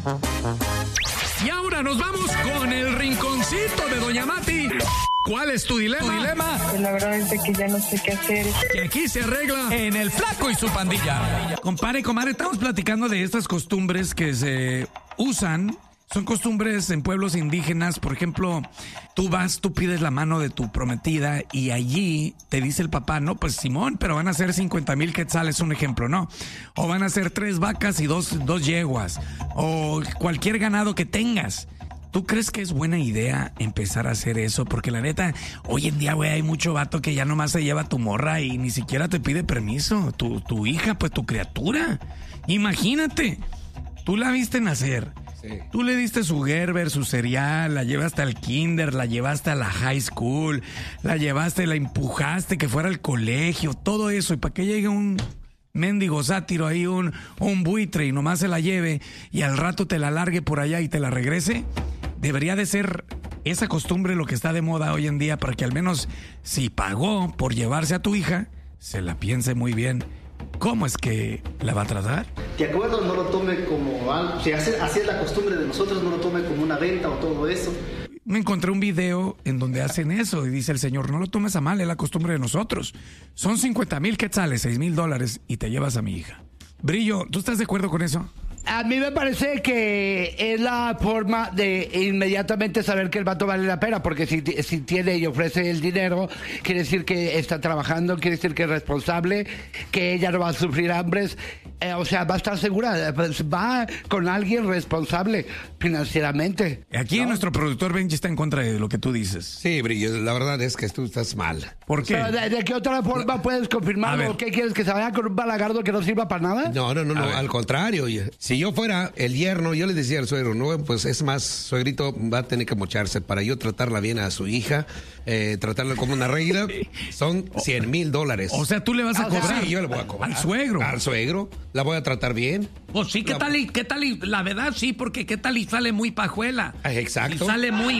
Y ahora nos vamos con el rinconcito de Doña Mati. ¿Cuál es tu dilema? Pues la verdad es que ya no sé qué hacer. Que aquí se arregla en El Flaco y su pandilla. Compadre, estamos platicando de estas costumbres que se usan. Son costumbres en pueblos indígenas. Por ejemplo, tú pides la mano de tu prometida y allí te dice el papá, no, pues Simón, pero van a ser 50,000 quetzales, un ejemplo, ¿no? O van a ser 3 vacas y dos yeguas. O cualquier ganado que tengas. ¿Tú crees que es buena idea empezar a hacer eso? Porque la neta, hoy en día, güey, hay mucho vato que ya nomás se lleva a tu morra y ni siquiera te pide permiso. Tu hija, pues tu criatura. Imagínate, tú la viste nacer. Sí. Tú le diste su Gerber, su cereal, la llevaste al kinder, la llevaste a la high school, la empujaste que fuera al colegio, todo eso. Y para que llegue un mendigo sátiro ahí, un buitre y nomás se la lleve y al rato te la largue por allá y te la regrese. Debería de ser esa costumbre lo que está de moda hoy en día para que al menos si pagó por llevarse a tu hija, se la piense muy bien. ¿Cómo es que la va a tratar? De acuerdo, no lo tome como algo, si así es la costumbre de nosotros, no lo tome como una venta o todo eso. Me encontré un video en donde hacen eso y dice el señor, no lo tomes a mal, es la costumbre de nosotros. Son 50,000 quetzales, $6,000 y te llevas a mi hija. Brillo, ¿tú estás de acuerdo con eso? A mí me parece que es la forma de inmediatamente saber que el vato vale la pena, porque si tiene y ofrece el dinero, quiere decir que está trabajando, quiere decir que es responsable, que ella no va a sufrir hambres, o sea, va a estar segura, pues va con alguien responsable financieramente. Aquí nuestro productor Benji está en contra de lo que tú dices. Sí, Brillo, la verdad es que tú estás mal. ¿Por qué? Pero ¿de qué otra forma puedes confirmarlo? ¿Qué quieres, que se vaya con un balagardo que no sirva para nada? No, al contrario. Si yo fuera el yerno, yo le decía al suegro, no, pues es más, suegrito va a tener que mocharse para yo tratarla bien a su hija, tratarla como una reina, son $100,000. O sea, tú le vas a cobrar. Sí, yo le voy a cobrar. Al suegro. Al suegro, la voy a tratar bien. Pues sí, ¿qué tal? La verdad sí, porque ¿qué tal y sale muy pajuela? Exacto. Y sale muy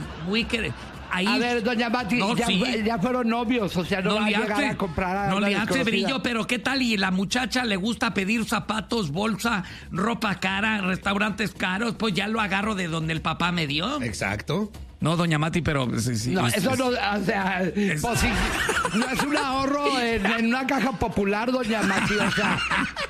ahí. A ver, doña Mati, ya fueron novios, o sea, no va a llegar a comprar a no una le hace desconocida. Brillo, pero ¿qué tal? Y la muchacha le gusta pedir zapatos, bolsa, ropa cara, restaurantes caros, pues ya lo agarro de donde el papá me dio. Exacto. No, doña Mati, pero... Sí, no, eso no, o sea, pues sí, no es un ahorro en una caja popular, doña Mati, o sea...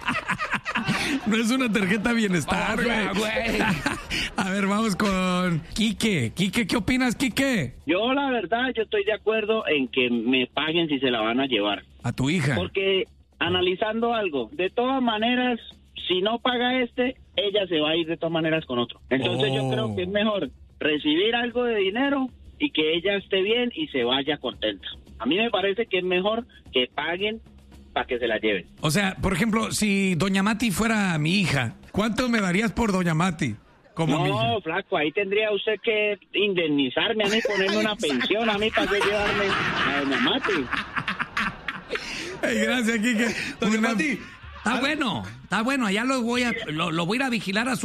No es una tarjeta bienestar, güey. A ver, vamos con Quique. Quique, ¿qué opinas, Quique? Yo, la verdad, yo estoy de acuerdo en que me paguen si se la van a llevar. A tu hija. Porque, analizando algo, de todas maneras, si no paga ella se va a ir de todas maneras con otro. Entonces yo creo que es mejor recibir algo de dinero y que ella esté bien y se vaya contenta. A mí me parece que es mejor que paguen para que se la lleven. O sea, por ejemplo, si doña Mati fuera mi hija, ¿cuánto me darías por doña Mati? No, flaco, ahí tendría usted que indemnizarme a mí, ponerme una pensión a mí para que llevarme a doña Mati. Ay, gracias, Quique. Doña Mati. Está bueno, allá lo voy a ir a vigilar a su